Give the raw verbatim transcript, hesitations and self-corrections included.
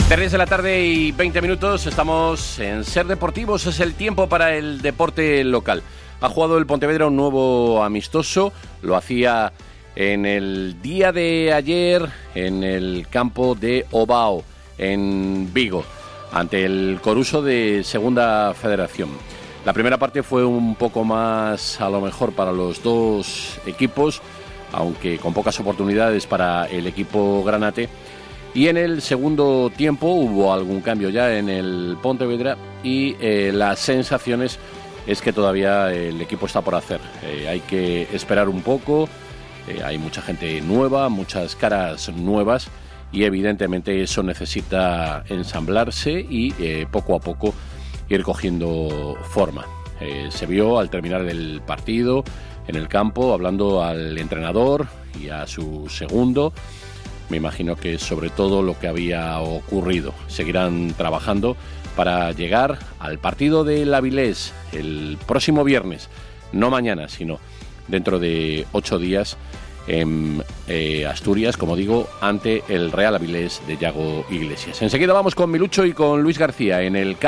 tres de la tarde y veinte minutos, estamos en Ser Deportivos, es el tiempo para el deporte local. Ha jugado el Pontevedra un nuevo amistoso, lo hacía en el día de ayer en el campo de Ovao, en Vigo, ante el Coruso de Segunda Federación. La primera parte fue un poco más, a lo mejor, para los dos equipos, aunque con pocas oportunidades para el equipo granate. Y en el segundo tiempo hubo algún cambio ya en el Pontevedra y eh, las sensaciones es que todavía el equipo está por hacer. Eh, hay que esperar un poco, eh, hay mucha gente nueva, muchas caras nuevas y evidentemente eso necesita ensamblarse y eh, poco a poco ir cogiendo forma. Eh, se vio al terminar el partido en el campo hablando al entrenador y a su segundo. Me imagino que sobre todo lo que había ocurrido. Seguirán trabajando para llegar al partido del Avilés el próximo viernes, no mañana, sino dentro de ocho días en eh, Asturias, como digo, ante el Real Avilés de Yago Iglesias. Enseguida vamos con Milucho y con Luis García en el